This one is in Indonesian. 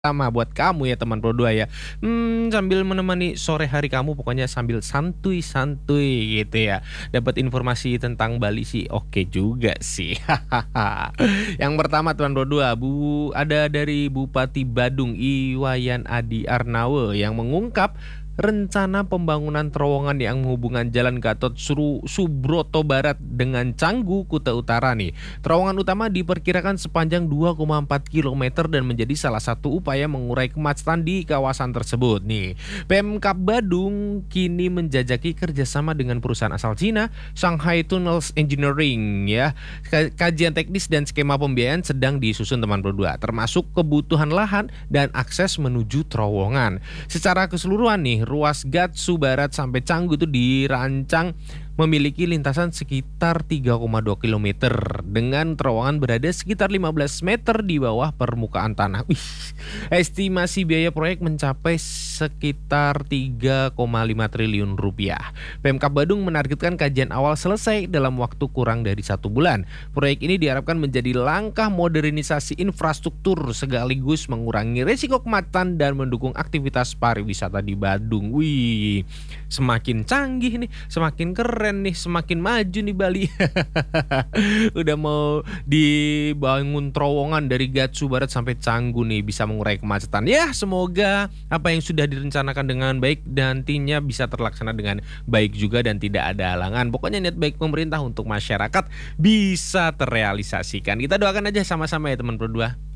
Sama buat kamu ya teman Pro2 ya. Sambil menemani sore hari kamu pokoknya sambil santuy-santuy gitu ya. Dapat informasi tentang Bali sih oke juga sih. Yang pertama teman Pro2, ada dari Bupati Badung Iwayan Adi Arnawe yang mengungkap rencana pembangunan terowongan yang menghubungkan Jalan Gatot Subroto Barat dengan Canggu Kuta Utara nih. Terowongan utama diperkirakan sepanjang 2,4 km dan menjadi salah satu upaya mengurai kemacetan di kawasan tersebut nih. Pemkab Badung kini menjajaki kerjasama dengan perusahaan asal Cina, Shanghai Tunnels Engineering ya. Kajian teknis dan skema pembiayaan sedang disusun teman Pro2, termasuk kebutuhan lahan dan akses menuju terowongan. Secara keseluruhan nih, ruas Gatsu Barat sampai Canggu itu dirancang memiliki lintasan sekitar 3,2 km dengan terowongan berada sekitar 15 meter di bawah permukaan tanah. Estimasi biaya proyek mencapai sekitar 3,5 triliun rupiah. Pemkab Badung menargetkan kajian awal selesai dalam waktu kurang dari 1 bulan. Proyek ini diharapkan menjadi langkah modernisasi infrastruktur sekaligus mengurangi risiko kemacetan dan mendukung aktivitas pariwisata di Badung. Wih, semakin canggih nih, semakin keren nih, semakin maju nih Bali. Udah mau dibangun terowongan dari Gatsu Barat sampai Canggu nih, bisa mengurai kemacetan. Ya, semoga apa yang sudah direncanakan dengan baik nantinya bisa terlaksana dengan baik juga dan tidak ada halangan. Pokoknya niat baik pemerintah untuk masyarakat bisa terrealisasikan. Kita doakan aja sama-sama ya teman Pro2.